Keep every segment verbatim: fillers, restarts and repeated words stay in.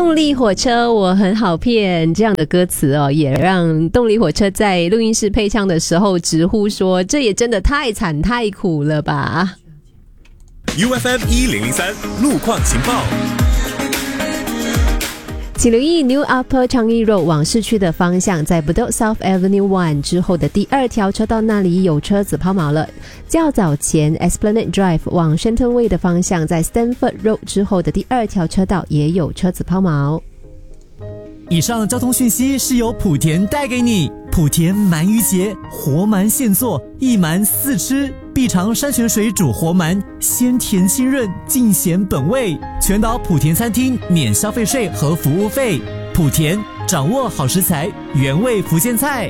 动力火车我很好骗这样的歌词哦，也让动力火车在录音室配唱的时候直呼说，这也真的太惨太苦了吧。 U F M 一零零三路况情报， 请留意 New Upper Changi Road 往市区的方向，在 Bedok South Avenue one 之后的第二条车道那里有车子抛锚了。较早前 Esplanade Drive 往 Shenton Way 的方向，在 Stanford Road 之后的第二条车道也有车子抛锚。 以上交通讯息是由莆田带给你。莆田鳗鱼节，活鳗现做，一鳗四吃，必尝山泉水煮活鳗，鲜甜清润，尽显本味。全岛莆田餐厅免消费税和服务费。莆田掌握好食材，原味福建菜。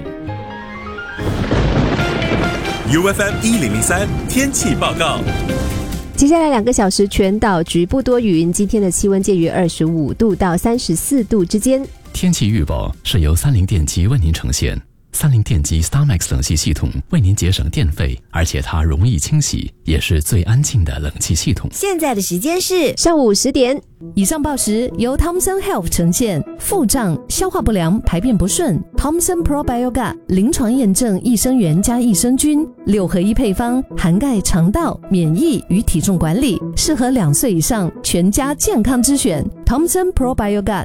U F M 一零零三天气报告。 接下来两个小时，全岛局部多云，今天的气温介于二十五度到三十四度之间。 天气预报是由三菱电机为您呈现。三菱电机 StarMax 冷气系统为您节省电费，而且它容易清洗，也是最安静的冷气系统。 现在的时间是上午十点。 以上报时由 Thomson Health 呈现。腹胀、消化不良、排便不顺， Thomson Probiotic 临床验证益生元加益生菌六合一配方，涵盖肠道、免疫与体重管理，适合两岁以上全家健康之选。 Thomson Probiotic。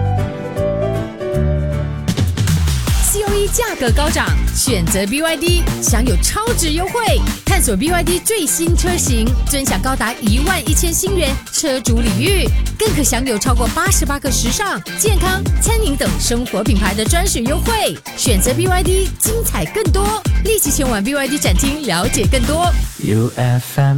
C O E 价格高涨，选择 B Y D 享有超值优惠，探索 B Y D 最新车型，尊享高达一万一千新元车主礼遇，更可享有超过八十八个时尚、健康、餐饮等生活品牌的专属优惠。选择 B Y D， 精彩更多，立即前往 B Y D 展厅了解更多。 U F M